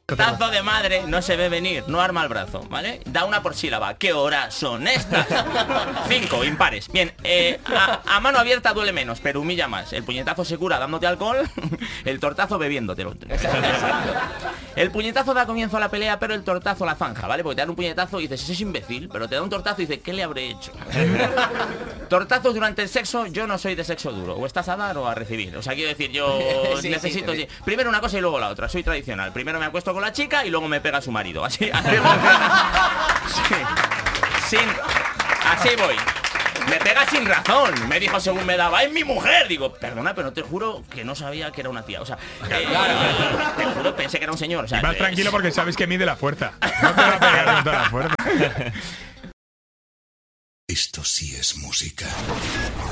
Tazo de madre no se ve venir, no arma el brazo, ¿vale? Da una por sílaba. ¿Qué horas son estas? 5, impares. Bien, a mano abierta duele menos, pero humilla más. El puñetazo se cura dándote alcohol, el tortazo bebiéndotelo. El puñetazo da comienzo a la pelea, pero el tortazo la zanja, ¿vale? Porque te dan un puñetazo y dices, es imbécil, pero te da un tortazo y dices, ¿qué le habré hecho? Tortazos durante el sexo, yo no soy de sexo duro. O estás a dar o a recibir. O sea, quiero decir, yo necesito... Sí. Primero una cosa y luego la otra. Soy tradicional. Primero me acuesto con la chica y luego me pega su marido. Así voy. Me pega sin razón. Me dijo según me daba, es mi mujer. Digo, perdona, pero te juro que no sabía que era una tía. O sea, te juro, pensé que era un señor. O sea, vas tranquilo porque sabes que mide la fuerza. No te va a pegar con toda la fuerza. Esto sí es música.